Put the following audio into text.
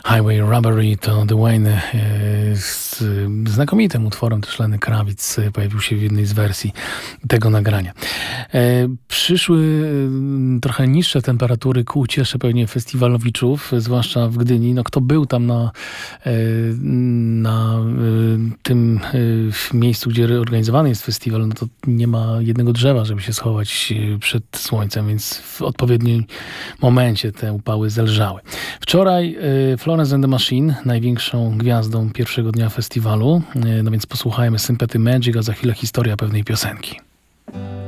Highway Robbery to The Wayne z znakomitym utworem, też Lenny Kravitz pojawił się w jednej z wersji tego nagrania. Przyszły trochę niższe temperatury ku uciesze pewnie festiwalowiczów, zwłaszcza w Gdyni. No, kto był tam na tym miejscu, gdzie organizowany jest festiwal, no to nie ma jednego drzewa, żeby się schować przed słońcem, więc w odpowiednim momencie te upały zelżały. Wczoraj Florence and the Machine, największą gwiazdą pierwszego dnia festiwalu, no więc posłuchajmy Sympathy Magic, a za chwilę historia pewnej piosenki.